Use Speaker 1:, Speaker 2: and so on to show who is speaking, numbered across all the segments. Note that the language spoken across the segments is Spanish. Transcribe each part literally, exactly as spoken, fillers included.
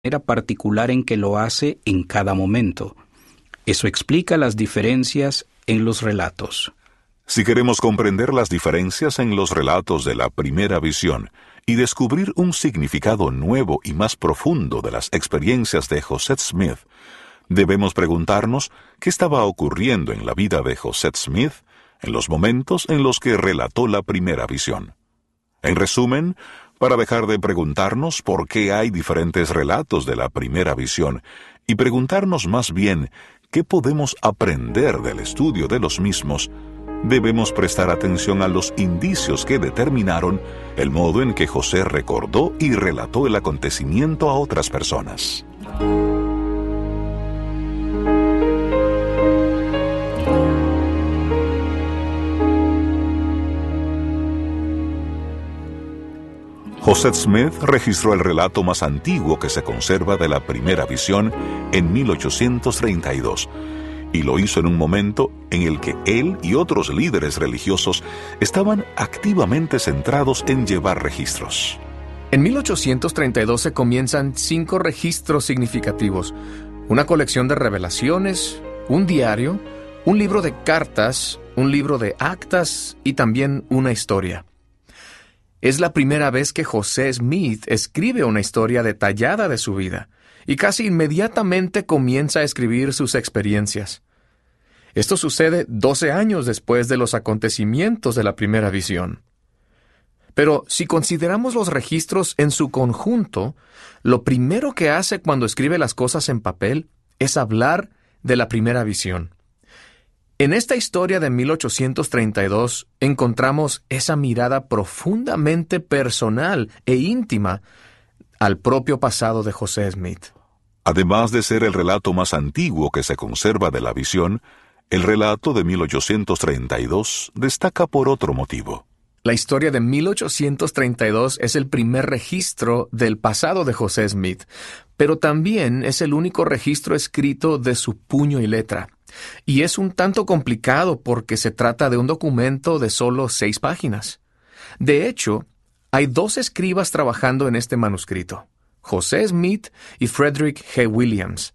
Speaker 1: manera particular en que lo hace en cada momento. Eso explica las diferencias en los relatos.
Speaker 2: Si queremos comprender las diferencias en los relatos de la primera visión y descubrir un significado nuevo y más profundo de las experiencias de José Smith, debemos preguntarnos qué estaba ocurriendo en la vida de José Smith en los momentos en los que relató la primera visión. En resumen, para dejar de preguntarnos por qué hay diferentes relatos de la primera visión y preguntarnos más bien qué podemos aprender del estudio de los mismos, debemos prestar atención a los indicios que determinaron el modo en que José recordó y relató el acontecimiento a otras personas. José Smith registró el relato más antiguo que se conserva de la primera visión en mil ochocientos treinta y dos, y lo hizo en un momento en el que él y otros líderes religiosos estaban activamente centrados en llevar registros.
Speaker 3: En mil ochocientos treinta y dos se comienzan cinco registros significativos: una colección de revelaciones, un diario, un libro de cartas, un libro de actas y también una historia. Es la primera vez que José Smith escribe una historia detallada de su vida, y casi inmediatamente comienza a escribir sus experiencias. Esto sucede doce años después de los acontecimientos de la primera visión. Pero si consideramos los registros en su conjunto, lo primero que hace cuando escribe las cosas en papel es hablar de la primera visión. En esta historia de mil ochocientos treinta y dos encontramos esa mirada profundamente personal e íntima al propio pasado de José Smith.
Speaker 2: Además de ser el relato más antiguo que se conserva de la visión, el relato de mil ochocientos treinta y dos destaca por otro motivo.
Speaker 3: La historia de mil ochocientos treinta y dos es el primer registro del pasado de José Smith, pero también es el único registro escrito de su puño y letra. Y es un tanto complicado porque se trata de un documento de solo seis páginas. De hecho, hay dos escribas trabajando en este manuscrito: José Smith y Frederick G. Williams.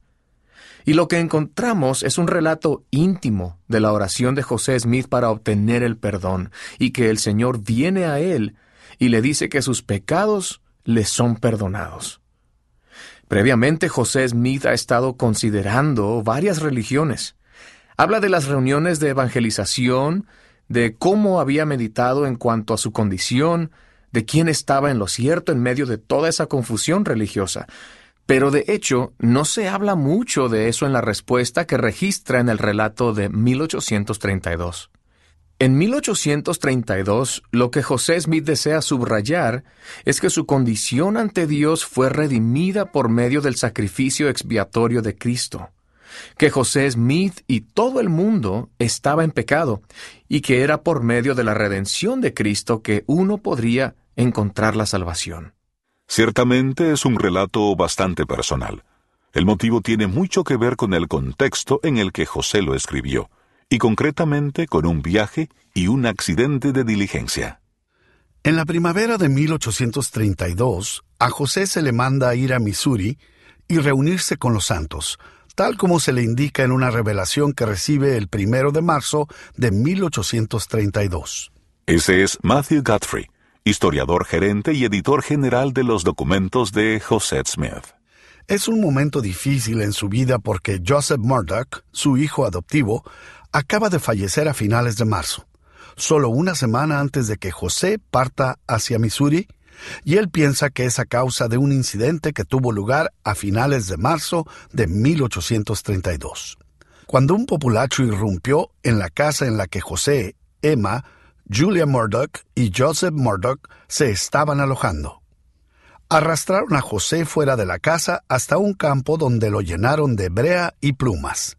Speaker 3: Y lo que encontramos es un relato íntimo de la oración de José Smith para obtener el perdón, y que el Señor viene a él y le dice que sus pecados le son perdonados. Previamente, José Smith ha estado considerando varias religiones. Habla de las reuniones de evangelización, de cómo había meditado en cuanto a su condición, de quién estaba en lo cierto en medio de toda esa confusión religiosa. Pero de hecho, no se habla mucho de eso en la respuesta que registra en el relato de mil ochocientos treinta y dos. En mil ochocientos treinta y dos, lo que José Smith desea subrayar es que su condición ante Dios fue redimida por medio del sacrificio expiatorio de Cristo, que José Smith y todo el mundo estaba en pecado, y que era por medio de la redención de Cristo que uno podría encontrar la salvación.
Speaker 2: Ciertamente es un relato bastante personal. El motivo tiene mucho que ver con el contexto en el que José lo escribió, y concretamente con un viaje y un accidente de diligencia.
Speaker 4: En la primavera de mil ochocientos treinta y dos, a José se le manda a ir a Missouri y reunirse con los santos, tal como se le indica en una revelación que recibe el primero de marzo de mil ochocientos treinta y dos.
Speaker 2: Ese es Matthew Guthrie, historiador gerente y editor general de los documentos de José Smith.
Speaker 4: Es un momento difícil en su vida porque Joseph Murdoch, su hijo adoptivo, acaba de fallecer a finales de marzo, solo una semana antes de que José parta hacia Missouri, y él piensa que es a causa de un incidente que tuvo lugar a finales de marzo de mil ochocientos treinta y dos, cuando un populacho irrumpió en la casa en la que José, Emma, Julia Murdoch y Joseph Murdoch se estaban alojando. Arrastraron a José fuera de la casa hasta un campo donde lo llenaron de brea y plumas.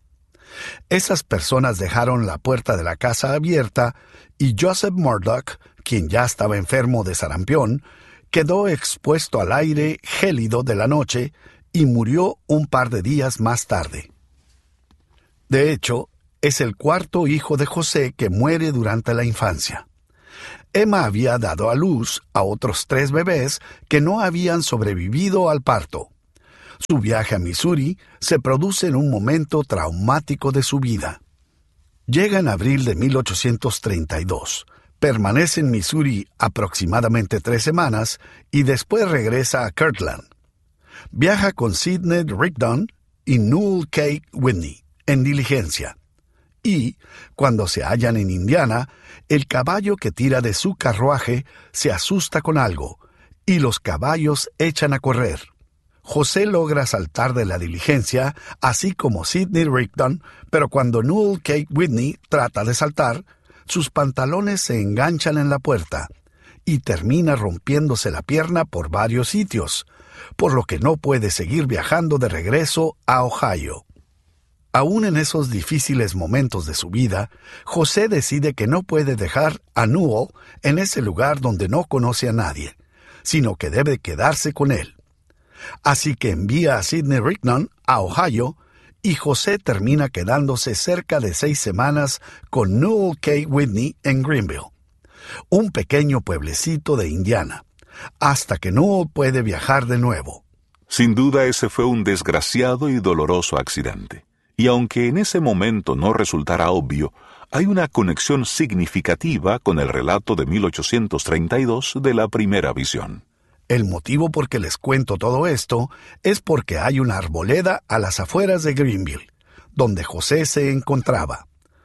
Speaker 4: Esas personas dejaron la puerta de la casa abierta y Joseph Murdoch, quien ya estaba enfermo de sarampión, quedó expuesto al aire gélido de la noche y murió un par de días más tarde. De hecho, es el cuarto hijo de José que muere durante la infancia. Emma había dado a luz a otros tres bebés que no habían sobrevivido al parto. Su viaje a Missouri se produce en un momento traumático de su vida. Llega en abril de mil ochocientos treinta y dos, permanece en Missouri aproximadamente tres semanas y después regresa a Kirtland. Viaja con Sidney Rigdon y Newell K. Whitney en diligencia. Y, cuando se hallan en Indiana, el caballo que tira de su carruaje se asusta con algo, y los caballos echan a correr. José logra saltar de la diligencia, así como Sidney Rigdon, pero cuando Newell K. Whitney trata de saltar, sus pantalones se enganchan en la puerta, y termina rompiéndose la pierna por varios sitios, por lo que no puede seguir viajando de regreso a Ohio. Aún en esos difíciles momentos de su vida, José decide que no puede dejar a Newell en ese lugar donde no conoce a nadie, sino que debe quedarse con él. Así que envía a Sidney Rigdon a Ohio, y José termina quedándose cerca de seis semanas con Newell K. Whitney en Greenville, un pequeño pueblecito de Indiana, hasta que Newell puede viajar de nuevo.
Speaker 2: Sin duda ese fue un desgraciado y doloroso accidente. Y aunque en ese momento no resultara obvio, hay una conexión significativa con el relato de mil ochocientos treinta y dos de la primera visión.
Speaker 4: El motivo por que les cuento todo esto es porque hay una arboleda a las afueras de Greenville, donde José se encontraba.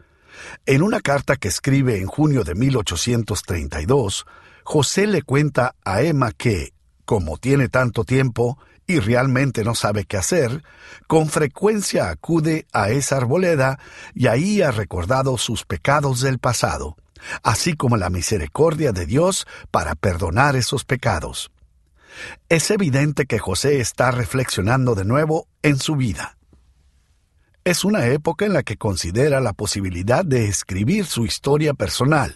Speaker 4: En una carta que escribe en junio de mil ochocientos treinta y dos, José le cuenta a Emma que, como tiene tanto tiempo y realmente no sabe qué hacer, con frecuencia acude a esa arboleda y ahí ha recordado sus pecados del pasado, así como la misericordia de Dios para perdonar esos pecados. Es evidente que José está reflexionando de nuevo en su vida. Es una época en la que considera la posibilidad de escribir su historia personal.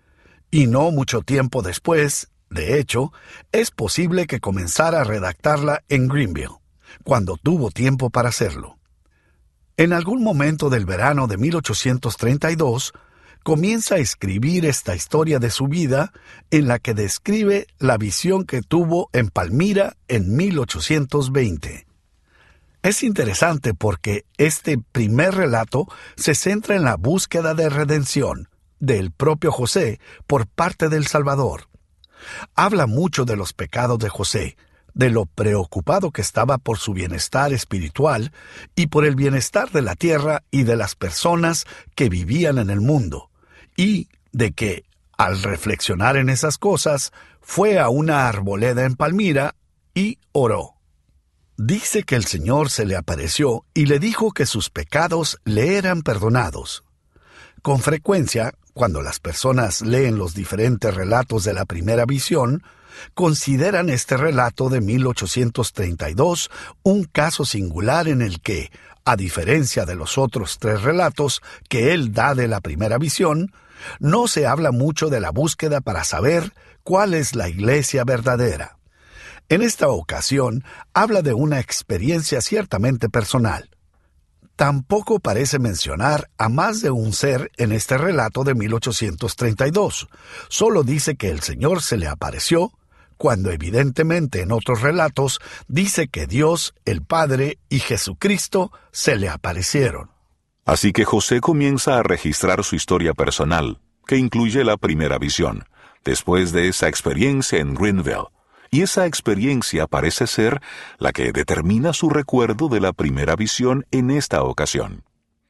Speaker 4: Y no mucho tiempo después, de hecho, es posible que comenzara a redactarla en Greenville, cuando tuvo tiempo para hacerlo. En algún momento del verano de mil ochocientos treinta y dos, comienza a escribir esta historia de su vida en la que describe la visión que tuvo en Palmira en mil ochocientos veinte. Es interesante porque este primer relato se centra en la búsqueda de redención del propio José por parte del Salvador. Habla mucho de los pecados de José, de lo preocupado que estaba por su bienestar espiritual y por el bienestar de la tierra y de las personas que vivían en el mundo, y de que, al reflexionar en esas cosas, fue a una arboleda en Palmira y oró. Dice que el Señor se le apareció y le dijo que sus pecados le eran perdonados. Con frecuencia, cuando las personas leen los diferentes relatos de la primera visión, consideran este relato de mil ochocientos treinta y dos un caso singular en el que, a diferencia de los otros tres relatos que él da de la primera visión, no se habla mucho de la búsqueda para saber cuál es la iglesia verdadera. En esta ocasión, habla de una experiencia ciertamente personal. Tampoco parece mencionar a más de un ser en este relato de mil ochocientos treinta y dos. Solo dice que el Señor se le apareció, cuando evidentemente en otros relatos dice que Dios, el Padre y Jesucristo se le aparecieron.
Speaker 2: Así que José comienza a registrar su historia personal, que incluye la primera visión, después de esa experiencia en Greenville. Y esa experiencia parece ser la que determina su recuerdo de la primera visión en esta ocasión.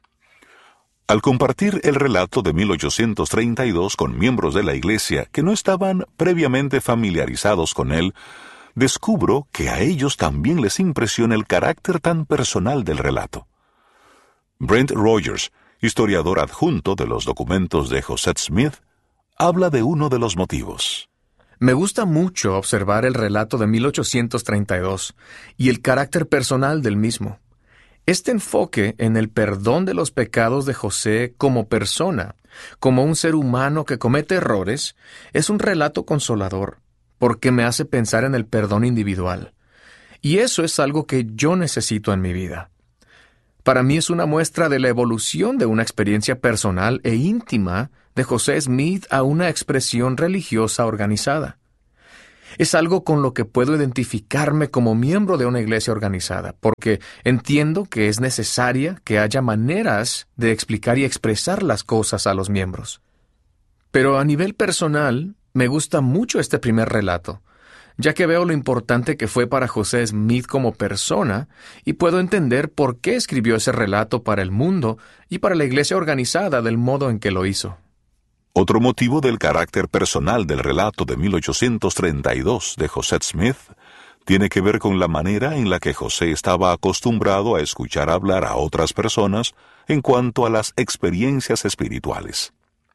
Speaker 2: Al compartir el relato de mil ochocientos treinta y dos con miembros de la iglesia que no estaban previamente familiarizados con él, descubro que a ellos también les impresiona el carácter tan personal del relato. Brent Rogers, historiador adjunto de los documentos de José Smith, habla de uno de los motivos.
Speaker 3: Me gusta mucho observar el relato de mil ochocientos treinta y dos y el carácter personal del mismo. Este enfoque en el perdón de los pecados de José como persona, como un ser humano que comete errores, es un relato consolador, porque me hace pensar en el perdón individual. Y eso es algo que yo necesito en mi vida. Para mí es una muestra de la evolución de una experiencia personal e íntima de José Smith a una expresión religiosa organizada. Es algo con lo que puedo identificarme como miembro de una iglesia organizada, porque entiendo que es necesaria que haya maneras de explicar y expresar las cosas a los miembros. Pero a nivel personal, me gusta mucho este primer relato, ya que veo lo importante que fue para José Smith como persona, y puedo entender por qué escribió ese relato para el mundo y para la iglesia organizada del modo en que lo hizo.
Speaker 2: Otro motivo del carácter personal del relato de mil ochocientos treinta y dos de José Smith tiene que ver con la manera en la que José estaba acostumbrado a escuchar hablar a otras personas en cuanto a las experiencias espirituales.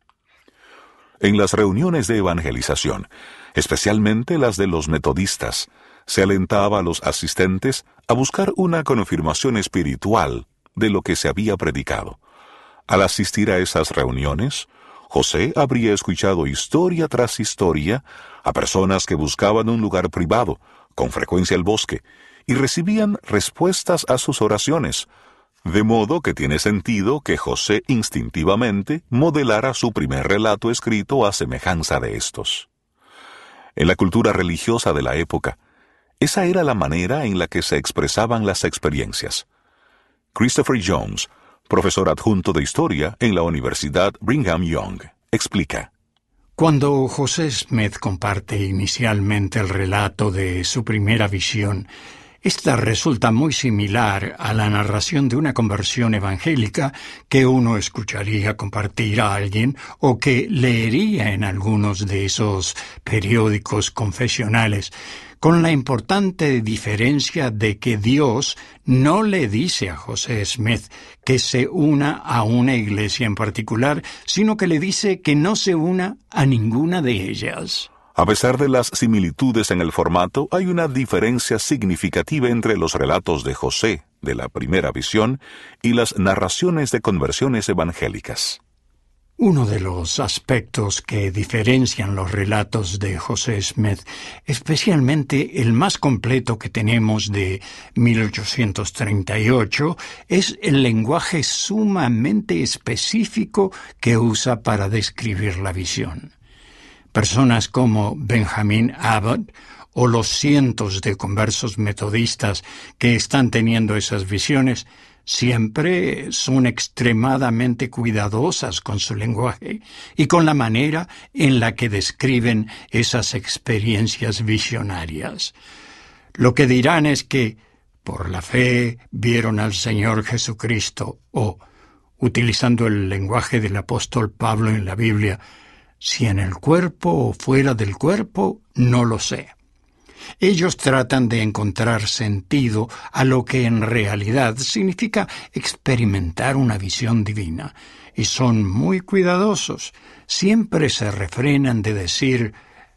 Speaker 2: En las reuniones de evangelización, especialmente las de los metodistas, se alentaba a los asistentes a buscar una confirmación espiritual de lo que se había predicado. Al asistir a esas reuniones, José habría escuchado historia tras historia a personas que buscaban un lugar privado, con frecuencia el bosque, y recibían respuestas a sus oraciones, de modo que tiene sentido que José instintivamente modelara su primer relato escrito a semejanza de estos. En la cultura religiosa de la época, esa era la manera en la que se expresaban las experiencias. Christopher Jones, profesor adjunto de Historia en la Universidad Brigham Young, explica.
Speaker 5: Cuando José Smith comparte inicialmente el relato de su primera visión, esta resulta muy similar a la narración de una conversión evangélica que uno escucharía compartir a alguien o que leería en algunos de esos periódicos confesionales, con la importante diferencia de que Dios no le dice a José Smith que se una a una iglesia en particular, sino que le dice que no se una a ninguna de ellas.
Speaker 2: A pesar de las similitudes en el formato, hay una diferencia significativa entre los relatos de José, de la primera visión, y las narraciones de conversiones evangélicas.
Speaker 5: Uno de los aspectos que diferencian los relatos de José Smith, especialmente el más completo que tenemos de mil ochocientos treinta y ocho, es el lenguaje sumamente específico que usa para describir la visión. Personas como Benjamin Abbott o los cientos de conversos metodistas que están teniendo esas visiones siempre son extremadamente cuidadosas con su lenguaje y con la manera en la que describen esas experiencias visionarias. Lo que dirán es que por la fe vieron al Señor Jesucristo o, utilizando el lenguaje del apóstol Pablo en la Biblia, si en el cuerpo o fuera del cuerpo, no lo sé. Ellos tratan de encontrar sentido a lo que en realidad significa experimentar una visión divina, y son muy cuidadosos. Siempre se refrenan de decir,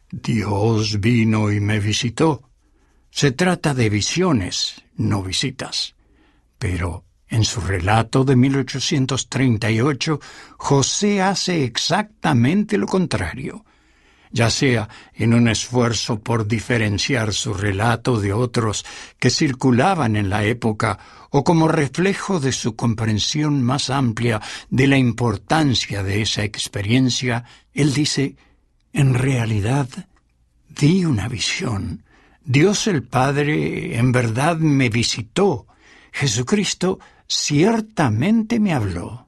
Speaker 5: Dios vino y me visitó. Se trata de visiones, no visitas. Pero en su relato de mil ochocientos treinta y ocho, José hace exactamente lo contrario. Ya sea en un esfuerzo por diferenciar su relato de otros que circulaban en la época o como reflejo de su comprensión más amplia de la importancia de esa experiencia, él dice, en realidad, di una visión. Dios el Padre en verdad me visitó. Jesucristo ciertamente me habló.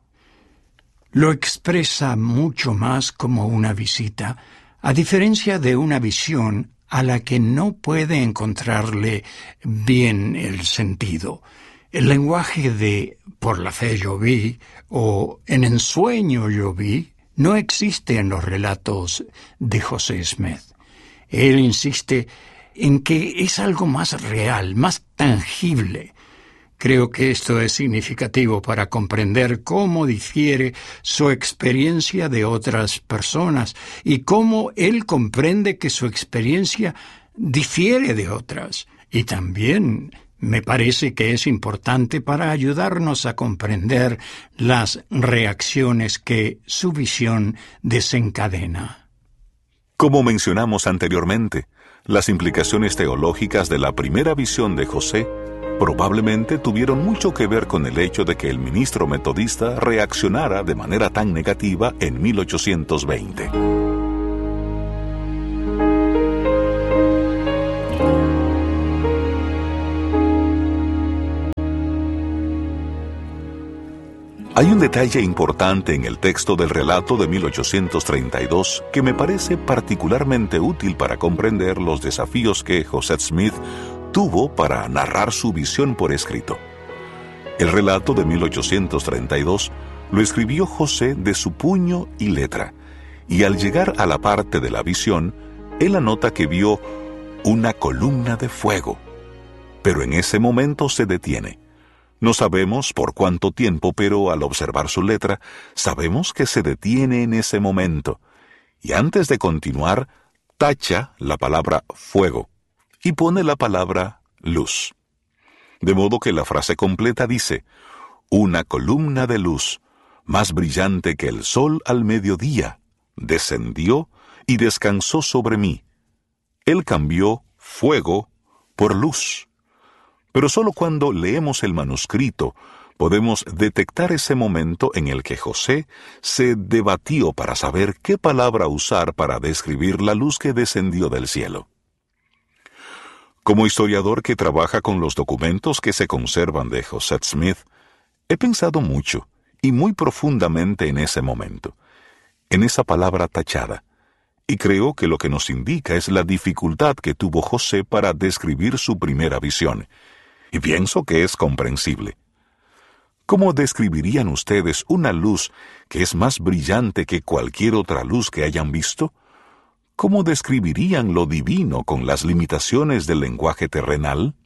Speaker 5: Lo expresa mucho más como una visita, a diferencia de una visión a la que no puede encontrarle bien el sentido. El lenguaje de «por la fe yo vi» o «en ensueño yo vi» no existe en los relatos de José Smith. Él insiste en que es algo más real, más tangible. Creo que esto es significativo para comprender cómo difiere su experiencia de otras personas y cómo él comprende que su experiencia difiere de otras. Y también me parece que es importante para ayudarnos a comprender las reacciones que su visión desencadena.
Speaker 2: Como mencionamos anteriormente, las implicaciones teológicas de la primera visión de José probablemente tuvieron mucho que ver con el hecho de que el ministro metodista reaccionara de manera tan negativa en mil ochocientos veinte. Hay un detalle importante en el texto del relato de mil ochocientos treinta y dos que me parece particularmente útil para comprender los desafíos que José Smith tuvo para narrar su visión por escrito. El relato de mil ochocientos treinta y dos lo escribió José de su puño y letra, y al llegar a la parte de la visión, él anota que vio una columna de fuego. Pero en ese momento se detiene. No sabemos por cuánto tiempo, pero al observar su letra, sabemos que se detiene en ese momento. Y antes de continuar, tacha la palabra fuego y pone la palabra luz. De modo que la frase completa dice: una columna de luz, más brillante que el sol al mediodía, descendió y descansó sobre mí. Él cambió fuego por luz. Pero solo cuando leemos el manuscrito podemos detectar ese momento en el que José se debatió para saber qué palabra usar para describir la luz que descendió del cielo. Como historiador que trabaja con los documentos que se conservan de José Smith, he pensado mucho y muy profundamente en ese momento, en esa palabra tachada, y creo que lo que nos indica es la dificultad que tuvo José para describir su primera visión, y pienso que es comprensible. ¿Cómo describirían ustedes una luz que es más brillante que cualquier otra luz que hayan visto? ¿Cómo describirían lo divino con las limitaciones del lenguaje terrenal?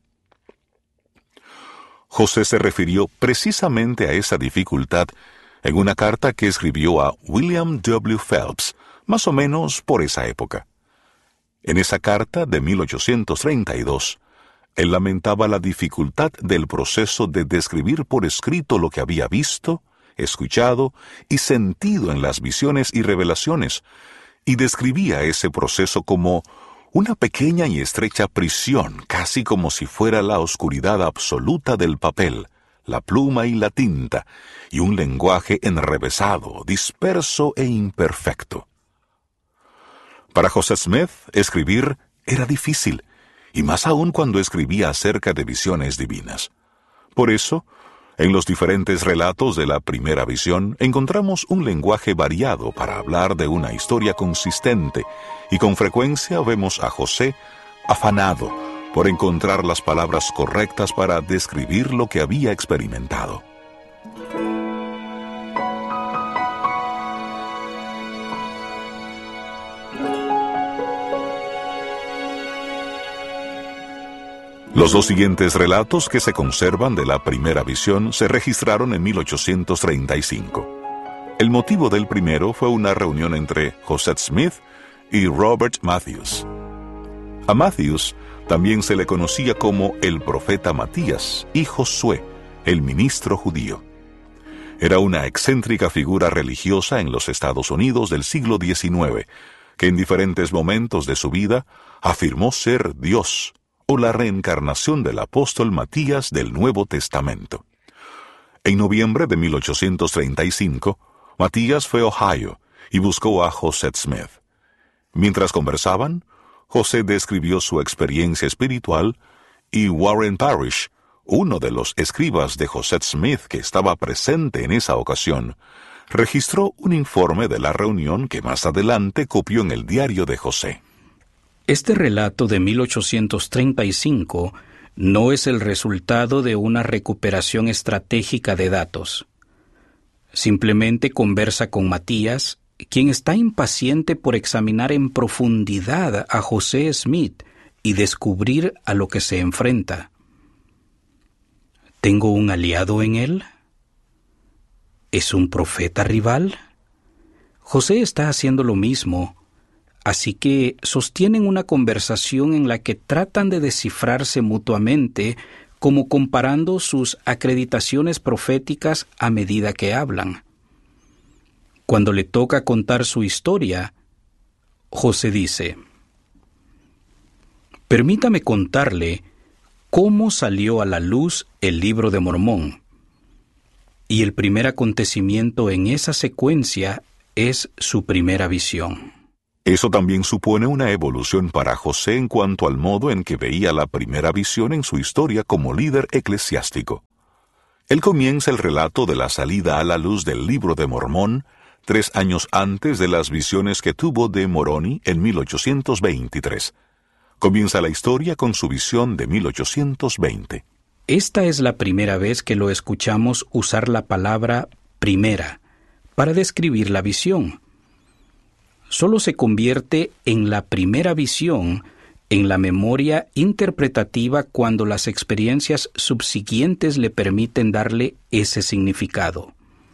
Speaker 2: José se refirió precisamente a esa dificultad en una carta que escribió a William W. Phelps, más o menos por esa época. En esa carta de mil ochocientos treinta y dos, él lamentaba la dificultad del proceso de describir por escrito lo que había visto, escuchado y sentido en las visiones y revelaciones, y describía ese proceso como una pequeña y estrecha prisión, casi como si fuera la oscuridad absoluta del papel, la pluma y la tinta, y un lenguaje enrevesado, disperso e imperfecto. Para José Smith, escribir era difícil, y más aún cuando escribía acerca de visiones divinas. Por eso, en los diferentes relatos de la primera visión encontramos un lenguaje variado para hablar de una historia consistente, y con frecuencia vemos a José afanado por encontrar las palabras correctas para describir lo que había experimentado. Los dos siguientes relatos que se conservan de la primera visión se registraron en mil ochocientos treinta y cinco. El motivo del primero fue una reunión entre José Smith y Robert Matthews. A Matthews también se le conocía como el profeta Matías y Josué, el ministro judío. Era una excéntrica figura religiosa en los Estados Unidos del siglo diecinueve, que en diferentes momentos de su vida afirmó ser Dios, o la reencarnación del apóstol Matías del Nuevo Testamento. En noviembre de mil ochocientos treinta y cinco, Matías fue a Ohio y buscó a José Smith. Mientras conversaban, José describió su experiencia espiritual y Warren Parrish, uno de los escribas de José Smith que estaba presente en esa ocasión, registró un informe de la reunión que más adelante copió en el diario de José.
Speaker 1: Este relato de mil ochocientos treinta y cinco no es el resultado de una recuperación estratégica de datos. Simplemente conversa con Matías, quien está impaciente por examinar en profundidad a José Smith y descubrir a lo que se enfrenta. ¿Tengo un aliado en él? ¿Es un profeta rival? José está haciendo lo mismo. Así que sostienen una conversación en la que tratan de descifrarse mutuamente, como comparando sus acreditaciones proféticas a medida que hablan. Cuando le toca contar su historia, José dice: «Permítame contarle cómo salió a la luz el Libro de Mormón. Y el primer acontecimiento en esa secuencia es su primera visión».
Speaker 2: Eso también supone una evolución para José en cuanto al modo en que veía la primera visión en su historia como líder eclesiástico. Él comienza el relato de la salida a la luz del Libro de Mormón, tres años antes de las visiones que tuvo de Moroni en mil ochocientos veintitrés. Comienza la historia con su visión de mil ochocientos veinte.
Speaker 1: Esta es la primera vez que lo escuchamos usar la palabra primera para describir la visión. Solo se convierte en la primera visión en la memoria interpretativa cuando las experiencias subsiguientes le permiten darle ese significado.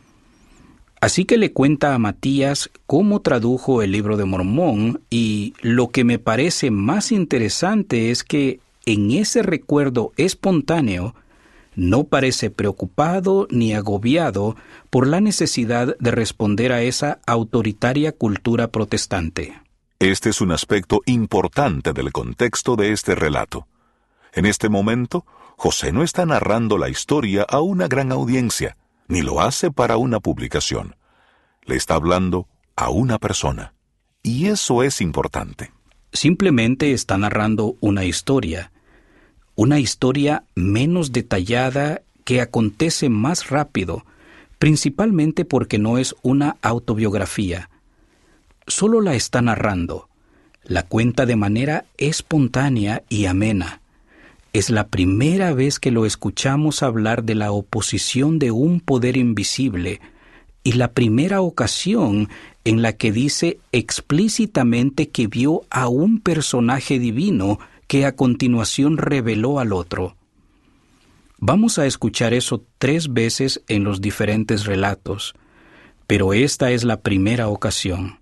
Speaker 1: Así que le cuenta a Matías cómo tradujo el Libro de Mormón, y lo que me parece más interesante es que en ese recuerdo espontáneo no parece preocupado ni agobiado por la necesidad de responder a esa autoritaria cultura protestante.
Speaker 2: Este es un aspecto importante del contexto de este relato. En este momento, José no está narrando la historia a una gran audiencia, ni lo hace para una publicación. Le está hablando a una persona. Y eso es importante.
Speaker 1: Simplemente está narrando una historia. Una historia menos detallada que acontece más rápido, principalmente porque no es una autobiografía. Solo la está narrando. La cuenta de manera espontánea y amena. Es la primera vez que lo escuchamos hablar de la oposición de un poder invisible, y la primera ocasión en la que dice explícitamente que vio a un personaje divino que a continuación reveló al otro. Vamos a escuchar eso tres veces en los diferentes relatos, pero esta es la primera ocasión.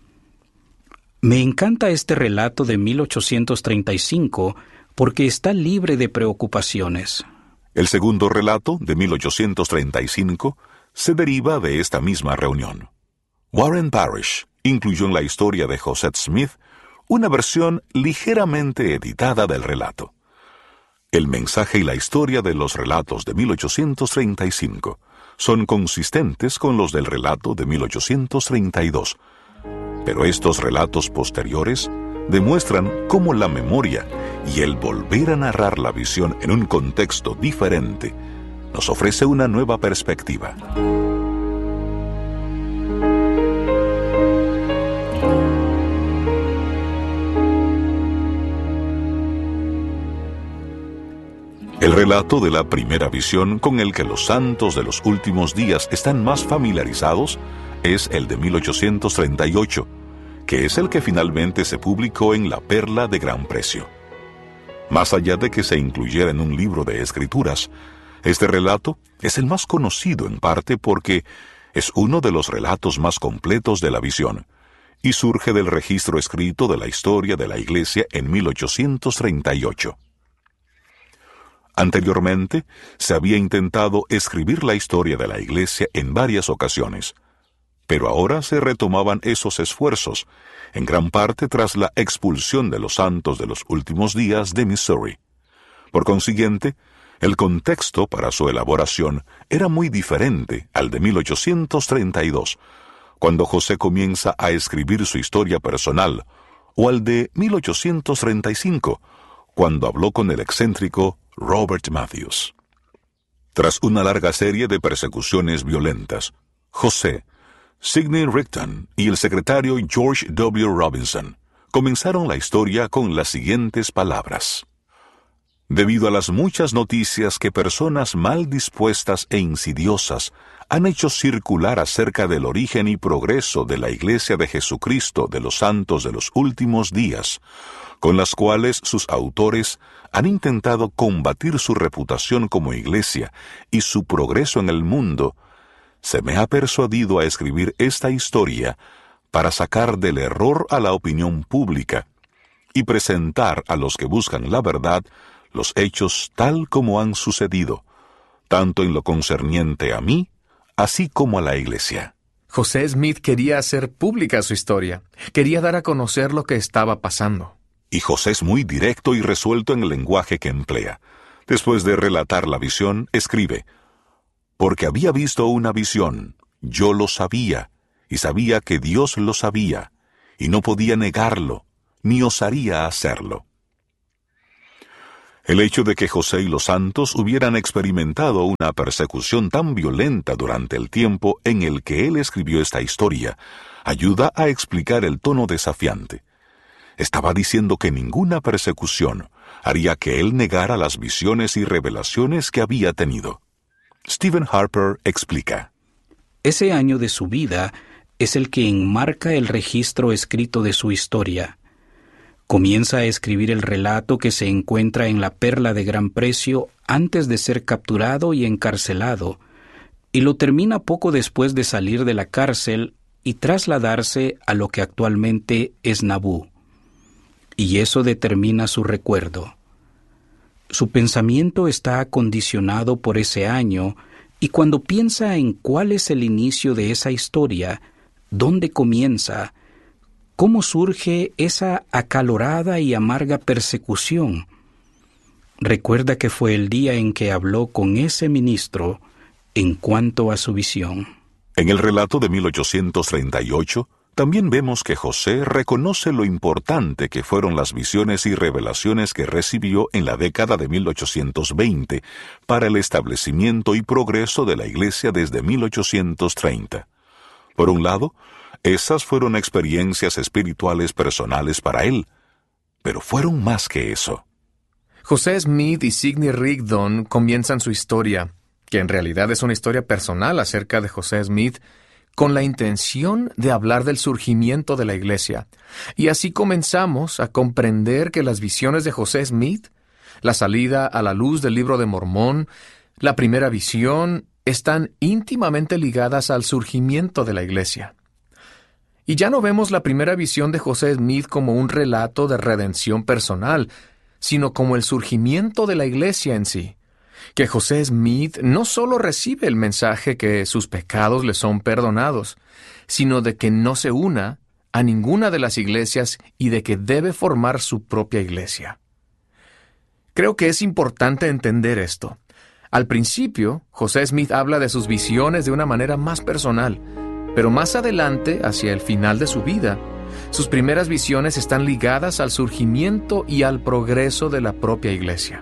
Speaker 1: Me encanta este relato de mil ochocientos treinta y cinco porque está libre de preocupaciones.
Speaker 2: El segundo relato, de mil ochocientos treinta y cinco, se deriva de esta misma reunión. Warren Parrish incluyó en la historia de José Smith una versión ligeramente editada del relato. El mensaje y la historia de los relatos de mil ochocientos treinta y cinco son consistentes con los del relato de mil ochocientos treinta y dos, pero estos relatos posteriores demuestran cómo la memoria y el volver a narrar la visión en un contexto diferente nos ofrece una nueva perspectiva. El relato de la primera visión con el que los santos de los últimos días están más familiarizados es el de mil ochocientos treinta y ocho, que es el que finalmente se publicó en La Perla de Gran Precio. Más allá de que se incluyera en un libro de escrituras, este relato es el más conocido en parte porque es uno de los relatos más completos de la visión y surge del registro escrito de la historia de la Iglesia en mil ochocientos treinta y ocho. Anteriormente, se había intentado escribir la historia de la Iglesia en varias ocasiones, pero ahora se retomaban esos esfuerzos, en gran parte tras la expulsión de los santos de los últimos días de Missouri. Por consiguiente, el contexto para su elaboración era muy diferente al de mil ochocientos treinta y dos, cuando José comienza a escribir su historia personal, o al de mil ochocientos treinta y cinco, cuando habló con el excéntrico Robert Matthews. Tras una larga serie de persecuciones violentas, José, Sidney Rigdon y el secretario George W. Robinson comenzaron la historia con las siguientes palabras. Debido a las muchas noticias que personas mal dispuestas e insidiosas han hecho circular acerca del origen y progreso de la Iglesia de Jesucristo de los Santos de los Últimos Días, con las cuales sus autores han intentado combatir su reputación como Iglesia y su progreso en el mundo, se me ha persuadido a escribir esta historia para sacar del error a la opinión pública y presentar a los que buscan la verdad los hechos tal como han sucedido, tanto en lo concerniente a mí, así como a la Iglesia.
Speaker 3: José Smith quería hacer pública su historia, quería dar a conocer lo que estaba pasando.
Speaker 2: Y José es muy directo y resuelto en el lenguaje que emplea. Después de relatar la visión, escribe, «Porque había visto una visión, yo lo sabía, y sabía que Dios lo sabía, y no podía negarlo, ni osaría hacerlo». El hecho de que José y los santos hubieran experimentado una persecución tan violenta durante el tiempo en el que él escribió esta historia ayuda a explicar el tono desafiante. Estaba diciendo que ninguna persecución haría que él negara las visiones y revelaciones que había tenido. Stephen Harper explica.
Speaker 1: Ese año de su vida es el que enmarca el registro escrito de su historia. Comienza a escribir el relato que se encuentra en la Perla de Gran Precio antes de ser capturado y encarcelado, y lo termina poco después de salir de la cárcel y trasladarse a lo que actualmente es Nabú. Y eso determina su recuerdo. Su pensamiento está acondicionado por ese año, y cuando piensa en cuál es el inicio de esa historia, dónde comienza, cómo surge esa acalorada y amarga persecución, recuerda que fue el día en que habló con ese ministro en cuanto a su visión.
Speaker 2: En el relato de mil ochocientos treinta y ocho, también vemos que José reconoce lo importante que fueron las visiones y revelaciones que recibió en la década de mil ochocientos veinte para el establecimiento y progreso de la Iglesia desde mil ochocientos treinta. Por un lado, esas fueron experiencias espirituales personales para él, pero fueron más que eso.
Speaker 3: José Smith y Sidney Rigdon comienzan su historia, que en realidad es una historia personal acerca de José Smith, con la intención de hablar del surgimiento de la Iglesia. Y así comenzamos a comprender que las visiones de José Smith, la salida a la luz del Libro de Mormón, la primera visión, están íntimamente ligadas al surgimiento de la Iglesia. Y ya no vemos la primera visión de José Smith como un relato de redención personal, sino como el surgimiento de la Iglesia en sí. Que José Smith no solo recibe el mensaje que sus pecados le son perdonados, sino de que no se una a ninguna de las iglesias y de que debe formar su propia iglesia. Creo que es importante entender esto. Al principio, José Smith habla de sus visiones de una manera más personal, pero más adelante, hacia el final de su vida, sus primeras visiones están ligadas al surgimiento y al progreso de la propia iglesia.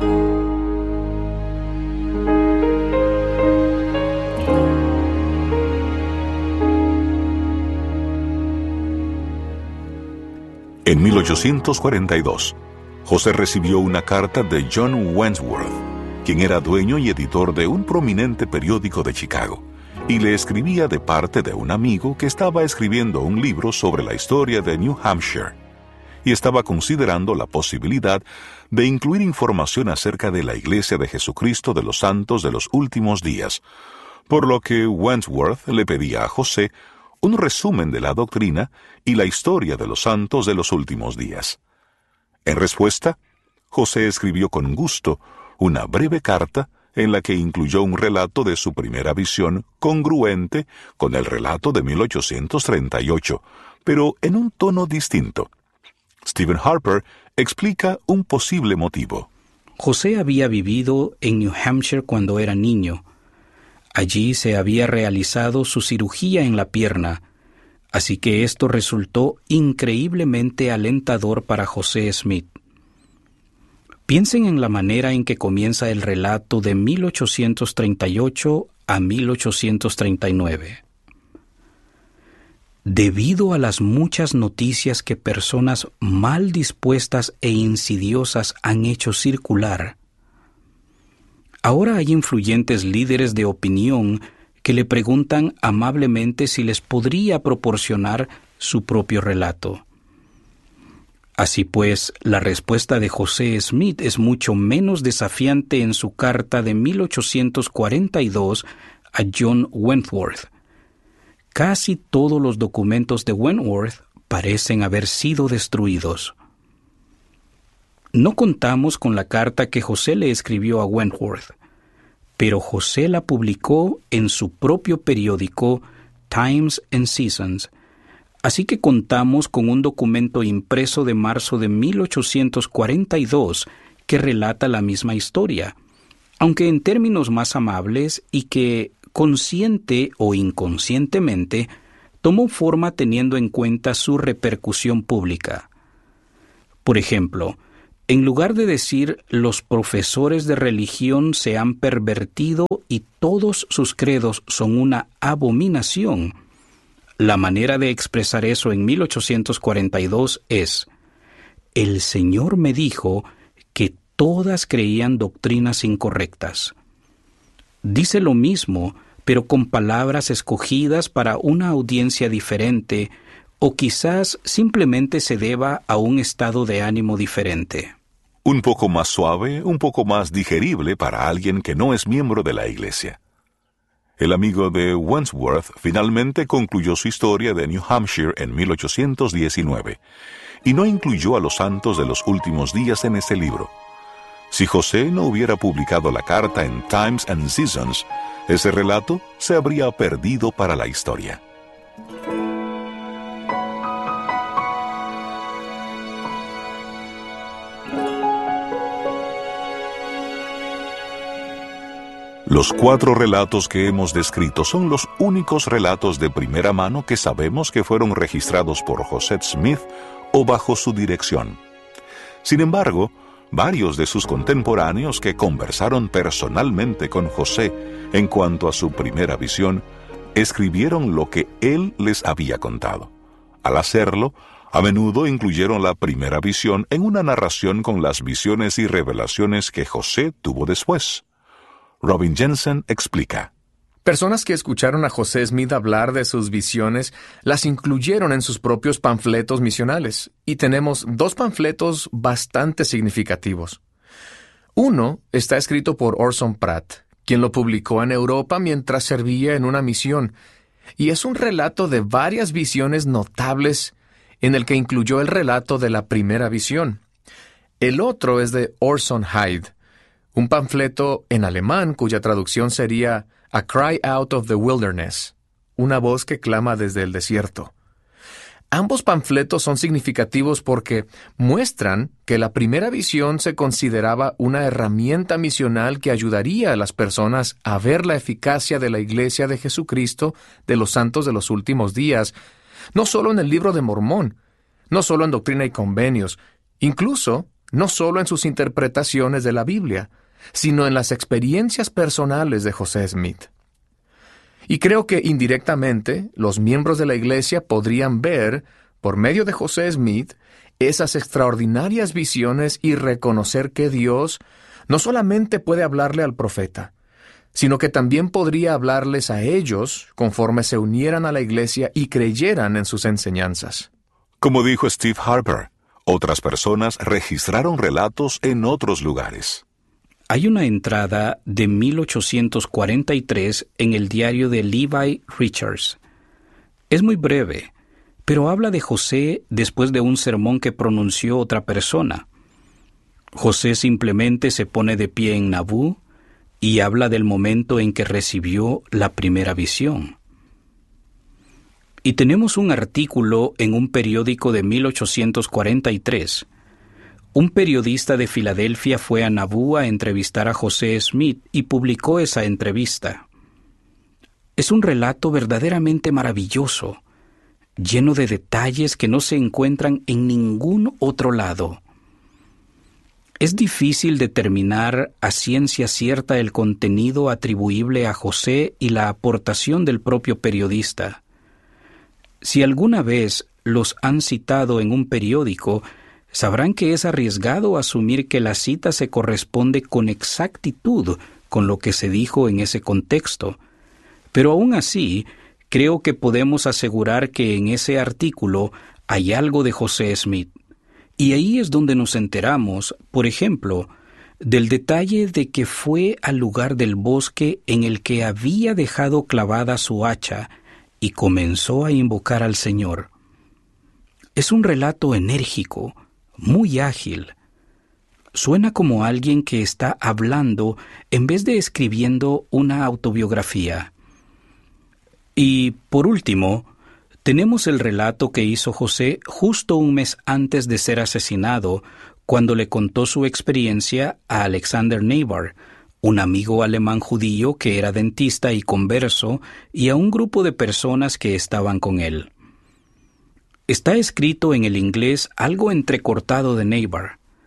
Speaker 2: En mil ochocientos cuarenta y dos, José recibió una carta de John Wentworth, quien era dueño y editor de un prominente periódico de Chicago, y le escribía de parte de un amigo que estaba escribiendo un libro sobre la historia de New Hampshire, y estaba considerando la posibilidad de incluir información acerca de la Iglesia de Jesucristo de los Santos de los Últimos Días, por lo que Wentworth le pedía a José un resumen de la doctrina y la historia de los santos de los últimos días. En respuesta, José escribió con gusto una breve carta en la que incluyó un relato de su primera visión congruente con el relato de mil ochocientos treinta y ocho, pero en un tono distinto. Stephen Harper explica un posible motivo.
Speaker 1: José había vivido en New Hampshire cuando era niño. Allí se había realizado su cirugía en la pierna, así que esto resultó increíblemente alentador para José Smith. Piensen en la manera en que comienza el relato de mil ochocientos treinta y ocho a mil ochocientos treinta y nueve. Debido a las muchas noticias que personas mal dispuestas e insidiosas han hecho circular, ahora hay influyentes líderes de opinión que le preguntan amablemente si les podría proporcionar su propio relato. Así pues, la respuesta de José Smith es mucho menos desafiante en su carta de mil ochocientos cuarenta y dos a John Wentworth. Casi todos los documentos de Wentworth parecen haber sido destruidos. No contamos con la carta que José le escribió a Wentworth, pero José la publicó en su propio periódico Times and Seasons, así que contamos con un documento impreso de marzo de mil ochocientos cuarenta y dos que relata la misma historia, aunque en términos más amables y que, consciente o inconscientemente, tomó forma teniendo en cuenta su repercusión pública. Por ejemplo, En lugar de decir los profesores de religión se han pervertido y todos sus credos son una abominación, la manera de expresar eso en mil ochocientos cuarenta y dos es: el Señor me dijo que todas creían doctrinas incorrectas. Dice lo mismo, pero con palabras escogidas para una audiencia diferente, o quizás simplemente se deba a un estado de ánimo diferente.
Speaker 2: Un poco más suave, un poco más digerible para alguien que no es miembro de la iglesia. El amigo de Wentworth finalmente concluyó su historia de New Hampshire en mil ochocientos diecinueve, y no incluyó a los santos de los últimos días en ese libro. Si José no hubiera publicado la carta en Times and Seasons, ese relato se habría perdido para la historia. Los cuatro relatos que hemos descrito son los únicos relatos de primera mano que sabemos que fueron registrados por José Smith o bajo su dirección. Sin embargo, varios de sus contemporáneos que conversaron personalmente con José en cuanto a su primera visión, escribieron lo que él les había contado. Al hacerlo, a menudo incluyeron la primera visión en una narración con las visiones y revelaciones que José tuvo después. Robin Jensen explica.
Speaker 3: Personas que escucharon a José Smith hablar de sus visiones las incluyeron en sus propios panfletos misionales, y tenemos dos panfletos bastante significativos. Uno está escrito por Orson Pratt, quien lo publicó en Europa mientras servía en una misión, y es un relato de varias visiones notables en el que incluyó el relato de la primera visión. El otro es de Orson Hyde, un panfleto en alemán cuya traducción sería A Cry Out of the Wilderness, una voz que clama desde el desierto. Ambos panfletos son significativos porque muestran que la primera visión se consideraba una herramienta misional que ayudaría a las personas a ver la eficacia de la Iglesia de Jesucristo de los santos de los últimos días, no solo en el Libro de Mormón, no solo en Doctrina y Convenios, incluso no solo en sus interpretaciones de la Biblia, sino en las experiencias personales de José Smith. Y creo que indirectamente los miembros de la Iglesia podrían ver, por medio de José Smith, esas extraordinarias visiones y reconocer que Dios no solamente puede hablarle al profeta, sino que también podría hablarles a ellos conforme se unieran a la Iglesia y creyeran en sus enseñanzas.
Speaker 2: Como dijo Steve Harper, otras personas registraron relatos en otros lugares.
Speaker 1: Hay una entrada de mil ochocientos cuarenta y tres en el diario de Levi Richards. Es muy breve, pero habla de José después de un sermón que pronunció otra persona. José simplemente se pone de pie en Nabú y habla del momento en que recibió la primera visión. Y tenemos un artículo en un periódico de mil ochocientos cuarenta y tres. Un periodista de Filadelfia fue a Nabú a entrevistar a José Smith y publicó esa entrevista. Es un relato verdaderamente maravilloso, lleno de detalles que no se encuentran en ningún otro lado. Es difícil determinar a ciencia cierta el contenido atribuible a José y la aportación del propio periodista. Si alguna vez los han citado en un periódico, sabrán que es arriesgado asumir que la cita se corresponde con exactitud con lo que se dijo en ese contexto. Pero aún así, creo que podemos asegurar que en ese artículo hay algo de José Smith. Y ahí es donde nos enteramos, por ejemplo, del detalle de que fue al lugar del bosque en el que había dejado clavada su hacha y comenzó a invocar al Señor. Es un relato enérgico, muy ágil. Suena como alguien que está hablando en vez de escribiendo una autobiografía. Y, por último, tenemos el relato que hizo José justo un mes antes de ser asesinado, cuando le contó su experiencia a Alexander Neighbor, un amigo alemán judío que era dentista y converso, y a un grupo de personas que estaban con él. Está escrito en el inglés algo entrecortado de Neighbor.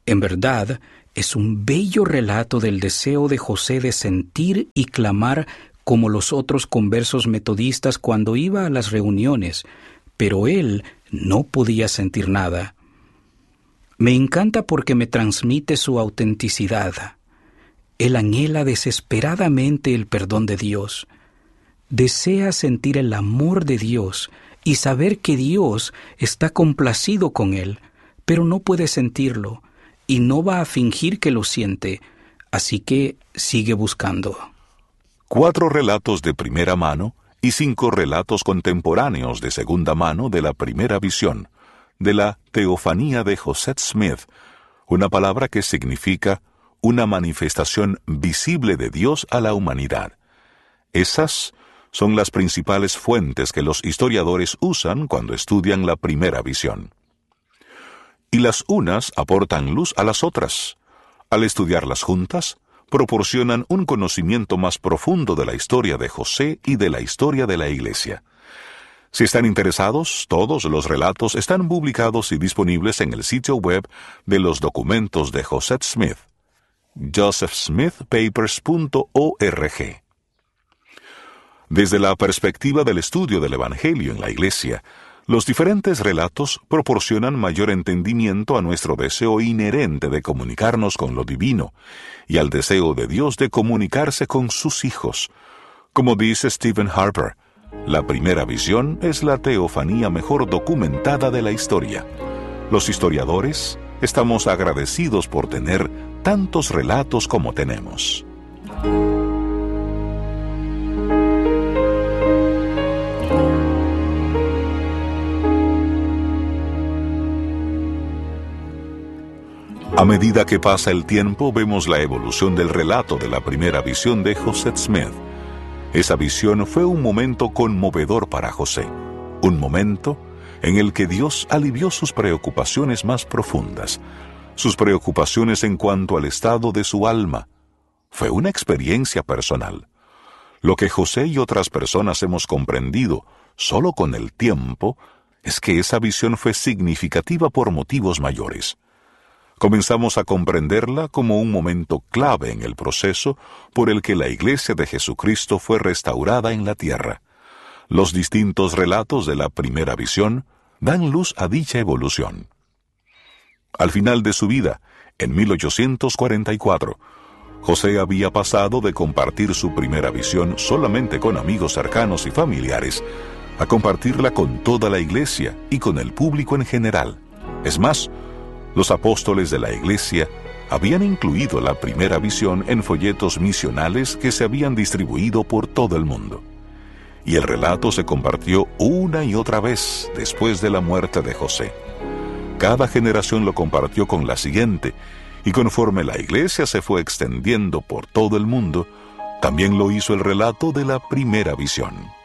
Speaker 1: En verdad, es un bello relato del deseo de José de sentir y clamar como los otros conversos metodistas cuando iba a las reuniones, pero él no podía sentir nada. Me encanta porque me transmite su autenticidad. Él anhela desesperadamente el perdón de Dios. Desea sentir el amor de Dios y saber que Dios está complacido con él, pero no puede sentirlo y no va a fingir que lo siente, así que sigue buscando.
Speaker 2: Cuatro relatos de primera mano y cinco relatos contemporáneos de segunda mano de la primera visión, de la teofanía de José Smith, una palabra que significa una manifestación visible de Dios a la humanidad. Esas son las principales fuentes que los historiadores usan cuando estudian la primera visión. Y las unas aportan luz a las otras. Al estudiarlas juntas, proporcionan un conocimiento más profundo de la historia de José y de la historia de la Iglesia. Si están interesados, todos los relatos están publicados y disponibles en el sitio web de los documentos de José Smith, joseph smith papers punto org. Desde la perspectiva del estudio del Evangelio en la Iglesia, los diferentes relatos proporcionan mayor entendimiento a nuestro deseo inherente de comunicarnos con lo divino y al deseo de Dios de comunicarse con sus hijos. Como dice Stephen Harper, la primera visión es la teofanía mejor documentada de la historia. Los historiadores estamos agradecidos por tener tantos relatos como tenemos. A medida que pasa el tiempo, vemos la evolución del relato de la primera visión de José Smith. Esa visión fue un momento conmovedor para José, un momento en el que Dios alivió sus preocupaciones más profundas, sus preocupaciones en cuanto al estado de su alma. Fue una experiencia personal. Lo que José y otras personas hemos comprendido solo con el tiempo es que esa visión fue significativa por motivos mayores. Comenzamos a comprenderla como un momento clave en el proceso por el que la Iglesia de Jesucristo fue restaurada en la tierra. Los distintos relatos de la primera visión dan luz a dicha evolución. Al final de su vida, en mil ochocientos cuarenta y cuatro, José había pasado de compartir su primera visión solamente con amigos cercanos y familiares a compartirla con toda la Iglesia y con el público en general. Es más, los apóstoles de la Iglesia habían incluido la primera visión en folletos misionales que se habían distribuido por todo el mundo. Y el relato se compartió una y otra vez después de la muerte de José. Cada generación lo compartió con la siguiente, y conforme la Iglesia se fue extendiendo por todo el mundo, también lo hizo el relato de la primera visión.